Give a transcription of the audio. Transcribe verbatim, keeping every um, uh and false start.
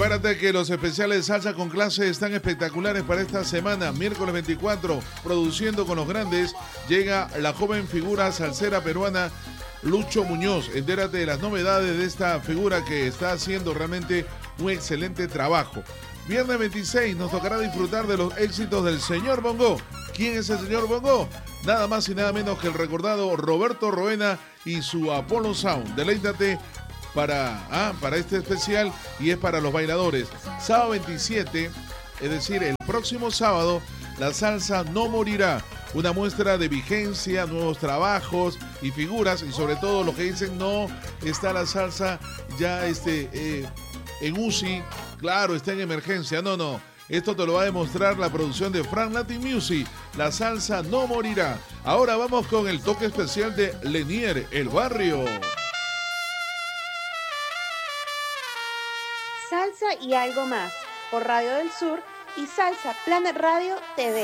Espérate que los especiales de Salsa con Clase están espectaculares para esta semana. Miércoles veinticuatro, produciendo con los grandes, llega la joven figura salsera peruana Lucho Muñoz. Entérate de las novedades de esta figura que está haciendo realmente un excelente trabajo. Viernes veintiséis nos tocará disfrutar de los éxitos del señor Bongo. ¿Quién es el señor Bongo? Nada más y nada menos que el recordado Roberto Roena y su Apollo Sound. Deleítate para, ah, para este especial y es para los bailadores. Sábado veintisiete, es decir, el próximo sábado, la salsa no morirá. Una muestra de vigencia, nuevos trabajos y figuras, y sobre todo lo que dicen, no está la salsa ya este, eh, en U C I, claro, está en emergencia. No, no, esto te lo va a demostrar la producción de Frank Latin Music. La salsa no morirá. Ahora vamos con el toque especial de Lenier, El Barrio. Salsa y algo más, por Radio del Sur y Salsa Planet Radio T V.